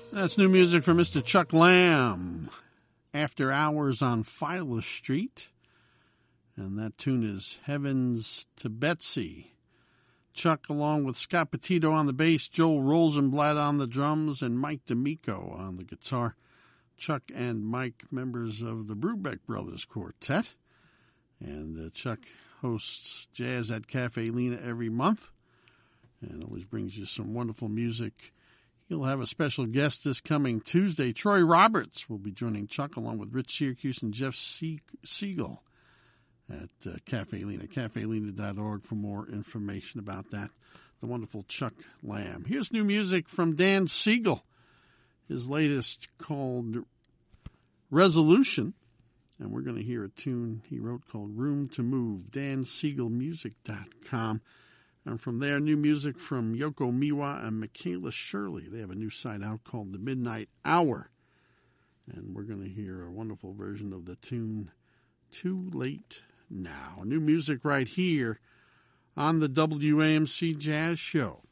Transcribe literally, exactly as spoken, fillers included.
That's new music from Mister Chuck Lamb, After Hours on Philo Street. And that tune is Heavens to Betsy. Chuck, along with Scott Petito on the bass, Joel Rosenblatt on the drums, and Mike D'Amico on the guitar. Chuck and Mike, members of the Brubeck Brothers Quartet. And uh, Chuck hosts Jazz at Cafe Lena every month and always brings you some wonderful music. He'll have a special guest this coming Tuesday. Troy Roberts will be joining Chuck along with Rich Syracuse and Jeff Siegel at uh, Cafe Lena, cafe lena dot org for more information about that. The wonderful Chuck Lamb. Here's new music from Dan Siegel. His latest called Resolution. And we're going to hear a tune he wrote called Room to Move, dan siegel music dot com. And from there, new music from Yoko Miwa and Michaela Shirley. They have a new site out called The Midnight Hour. And we're going to hear a wonderful version of the tune Too Late Now. New music right here on the W A M C Jazz Show.